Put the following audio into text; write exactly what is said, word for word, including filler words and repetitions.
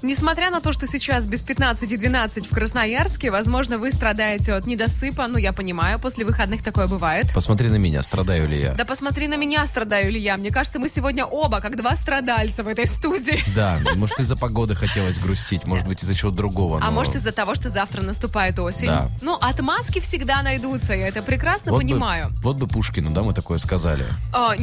Несмотря на то, что сейчас без пятнадцати двенадцать в Красноярске, возможно, вы страдаете от недосыпа. Ну, я понимаю, после выходных такое бывает. Посмотри на меня, страдаю ли я. Да посмотри на меня, страдаю ли я. Мне кажется, мы сегодня оба, как два страдальца в этой студии. Да, может, из-за погоды хотелось грустить, может быть, из-за чего-то другого. А но... может, из-за того, что завтра наступает осень. Да. Ну, отмазки всегда найдутся, я это прекрасно вот понимаю. Бы, вот бы Пушкину, да, мы такое сказали. А,